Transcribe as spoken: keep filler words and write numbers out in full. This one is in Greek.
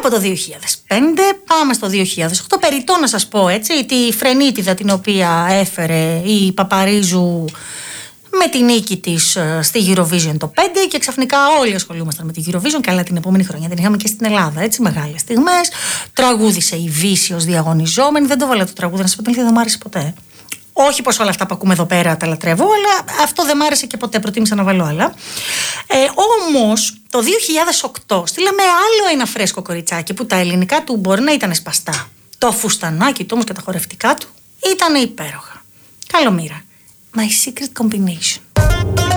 Από το δύο χιλιάδες πέντε πάμε στο δύο χιλιάδες οκτώ. Περιττό να σας πω έτσι, τη φρενίτιδα την οποία έφερε η Παπαρίζου με τη νίκη της στη Eurovision το πέντε και ξαφνικά όλοι ασχολούμασταν με τη Eurovision. Καλά, την επόμενη χρονιά την είχαμε και στην Ελλάδα, έτσι, μεγάλες στιγμές. Τραγούδισε η Βύση ως διαγωνιζόμενη. Δεν το βάλα το τραγούδι, να σας πω την αλήθεια, δεν μ' άρεσε ποτέ. Όχι πως όλα αυτά που ακούμε εδώ πέρα τα λατρεύω, αλλά αυτό δεν μ' άρεσε και ποτέ. Προτίμησα να βάλω άλλα. Ε, όμως το δύο χιλιάδες οκτώ στείλαμε άλλο ένα φρέσκο κοριτσάκι που τα ελληνικά του μπορεί να ήταν σπαστά. Το φουστανάκι του όμως και τα χορευτικά του ήταν υπέροχα. Καλομήρα. My Secret Combination.